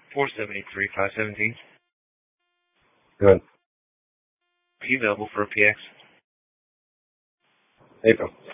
4783517. Good. Are you available for a PX? April.